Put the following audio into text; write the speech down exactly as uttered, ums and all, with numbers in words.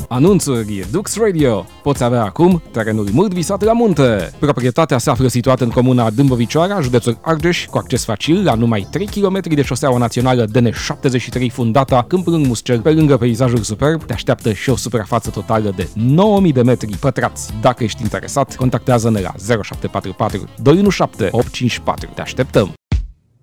Anunțuri. Dux Radio. Poți avea acum terenul mult visat la munte. Proprietatea se află situată în comuna Dâmbovicoara, județul Argeș, cu acces facil la numai trei kilometri de șoseaua națională D N șaptezeci și trei fundata Câmp Lâng Muscel. Pe lângă peisajul superb, te așteaptă și o suprafață totală de nouă mii de metri pătrați. Dacă ești interesat, contactează-ne la zero șapte patru patru doi unu șapte opt cinci patru. Te așteptăm!